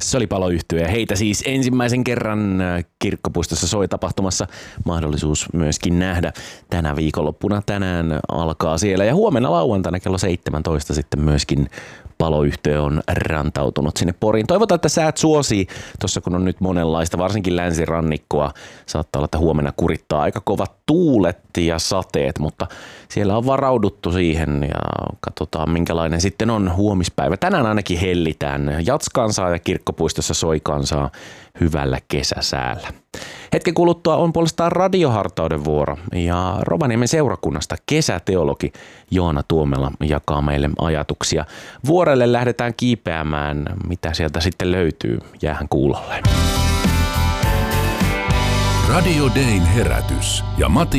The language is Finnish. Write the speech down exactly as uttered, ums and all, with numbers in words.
Se oli Paloyhtye. Heitä siis ensimmäisen kerran Kirkkopuistossa soi -tapahtumassa mahdollisuus myöskin nähdä tänä viikonloppuna. Tänään alkaa siellä ja huomenna lauantaina kello seitsemäntoista sitten myöskin Paloyhtye on rantautunut sinne Poriin. Toivotaan, että säät suosii tuossa, kun on nyt monenlaista, varsinkin länsirannikkoa. Saattaa olla, että huomenna kurittaa aika kovat tuulet ja sateet, mutta siellä on varauduttu siihen ja katsotaan, minkälainen sitten on huomispäivä. Tänään ainakin hellitään Jatskansaa ja Kirkkopuistossa soi kansaa hyvällä kesäsäällä. Hetken kuluttua on puolestaan radiohartauden vuoro ja Rovaniemen seurakunnasta kesäteologi Joona Tuomela jakaa meille ajatuksia. Vuorelle lähdetään kiipeämään. Mitä sieltä sitten löytyy? Jäähän kuulolle. Radio Dayn herätys ja Matti